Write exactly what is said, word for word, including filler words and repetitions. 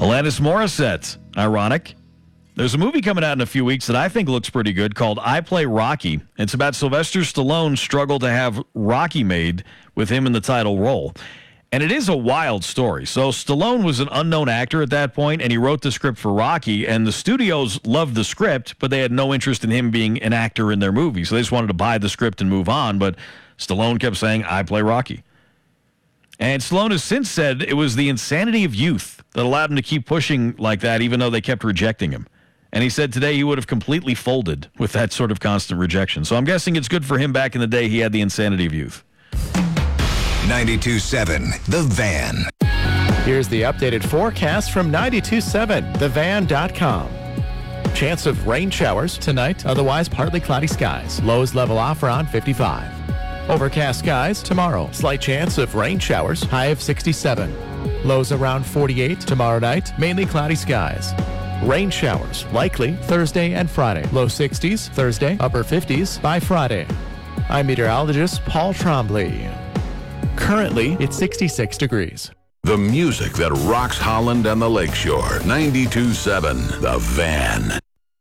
Alanis Morissette, ironic. There's a movie coming out in a few weeks that I think looks pretty good called I Play Rocky. It's about Sylvester Stallone's struggle to have Rocky made with him in the title role. And it is a wild story. So Stallone was an unknown actor at that point, and he wrote the script for Rocky, and the studios loved the script, but they had no interest in him being an actor in their movie. So they just wanted to buy the script and move on, but Stallone kept saying, I play Rocky. And Stallone has since said it was the insanity of youth that allowed him to keep pushing like that, even though they kept rejecting him. And he said today he would have completely folded with that sort of constant rejection. So I'm guessing it's good for him back in the day he had the insanity of youth. ninety-two point seven The Van. Here's the updated forecast from ninety-two point seven the van dot com. Chance of rain showers tonight, otherwise partly cloudy skies. Lows level off around fifty-five. Overcast skies tomorrow. Slight chance of rain showers, high of sixty-seven. Lows around forty-eight tomorrow night, mainly cloudy skies. Rain showers likely Thursday and Friday. Low sixties Thursday, upper fifties by Friday. I'm meteorologist Paul Trombley. Currently, it's sixty-six degrees. The music that rocks Holland and the Lakeshore. ninety-two point seven The Van.